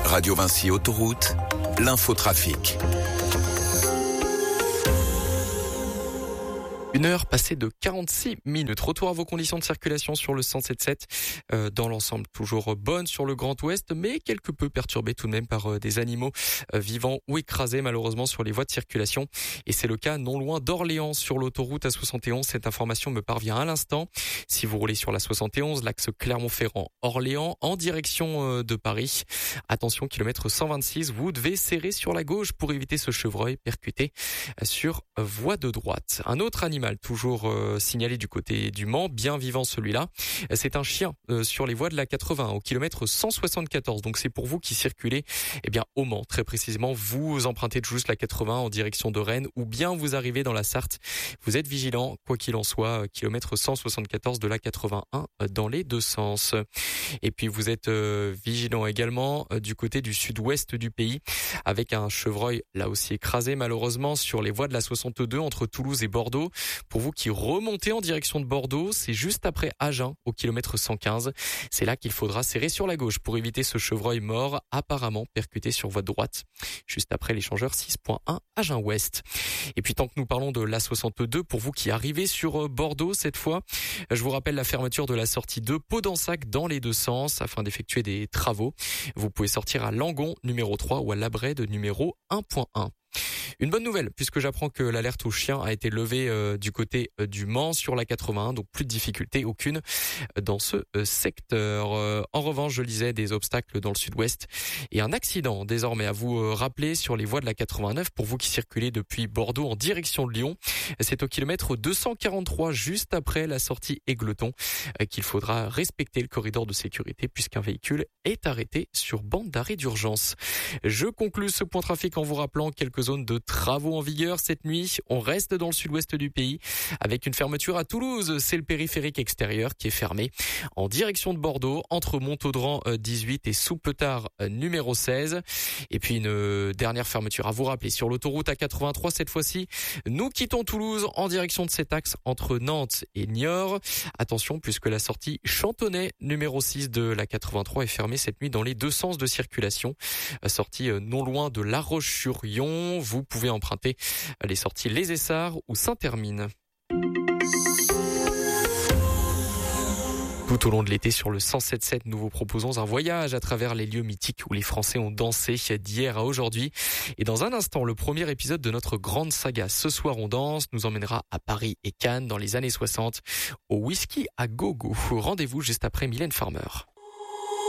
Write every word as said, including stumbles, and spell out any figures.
Radio Vinci Autoroute, l'infotrafic. Une heure passée de quarante-six minutes. Retour à vos conditions de circulation sur le cent sept sept. Euh, dans l'ensemble, toujours bonne sur le Grand Ouest, mais quelque peu perturbée tout de même par euh, des animaux euh, vivants ou écrasés malheureusement sur les voies de circulation. Et c'est le cas non loin d'Orléans sur l'autoroute A soixante et onze. Cette information me parvient à l'instant. Si vous roulez sur la soixante et onze, l'axe Clermont-Ferrand-Orléans en direction euh, de Paris, attention, kilomètre cent vingt-six, vous devez serrer sur la gauche pour éviter ce chevreuil percuté euh, sur euh, voie de droite. Un autre animal toujours euh, signalé du côté du Mans, bien vivant celui-là. C'est un chien euh, sur les voies de la quatre-vingts au kilomètre cent soixante-quatorze. Donc c'est pour vous qui circulez eh bien au Mans très précisément. Vous empruntez juste la quatre-vingts en direction de Rennes ou bien vous arrivez dans la Sarthe. Vous êtes vigilant quoi qu'il en soit. Kilomètre cent soixante-quatorze de la quatre-vingt-un dans les deux sens. Et puis vous êtes euh, vigilant également euh, du côté du sud-ouest du pays avec un chevreuil là aussi écrasé malheureusement sur les voies de la soixante-deux entre Toulouse et Bordeaux. Pour vous qui remontez en direction de Bordeaux, c'est juste après Agen, au kilomètre cent quinze. C'est là qu'il faudra serrer sur la gauche pour éviter ce chevreuil mort, apparemment percuté sur voie de droite, juste après l'échangeur six point un Agen-Ouest. Et puis tant que nous parlons de l'A soixante-deux, pour vous qui arrivez sur Bordeaux cette fois, je vous rappelle la fermeture de la sortie de Pau-d'Ensac dans les deux sens afin d'effectuer des travaux. Vous pouvez sortir à Langon numéro trois ou à Labrède numéro un point un. Une bonne nouvelle, puisque j'apprends que l'alerte aux chiens a été levée euh, du côté euh, du Mans sur la quatre-vingt-un, donc plus de difficulté aucune euh, dans ce euh, secteur. Euh, en revanche, je lisais des obstacles dans le sud-ouest et un accident désormais à vous euh, rappeler sur les voies de la quatre-vingt-neuf pour vous qui circulez depuis Bordeaux en direction de Lyon. C'est au kilomètre deux cent quarante-trois, juste après la sortie Égletons, euh, qu'il faudra respecter le corridor de sécurité puisqu'un véhicule est arrêté sur bande d'arrêt d'urgence. Je conclus ce point trafic en vous rappelant quelques zones de travaux en vigueur cette nuit. On reste dans le sud-ouest du pays avec une fermeture à Toulouse. C'est le périphérique extérieur qui est fermé en direction de Bordeaux entre Montaudran dix-huit et Soupetard numéro seize. Et puis une dernière fermeture à vous rappeler sur l'autoroute A quatre-vingt-trois cette fois-ci. Nous quittons Toulouse en direction de cet axe entre Nantes et Niort. Attention puisque la sortie Chantonnay numéro six de la quatre-vingt-trois est fermée cette nuit dans les deux sens de circulation. Sortie non loin de La Roche-sur-Yon. Vous pouvez emprunter les sorties Les Essarts ou Saint-Hermine. Tout au long de l'été sur le cent sept sept, nous vous proposons un voyage à travers les lieux mythiques où les Français ont dansé d'hier à aujourd'hui. Et dans un instant, le premier épisode de notre grande saga Ce soir on danse nous emmènera à Paris et Cannes dans les années soixante au whisky à gogo. Rendez-vous juste après Mylène Farmer.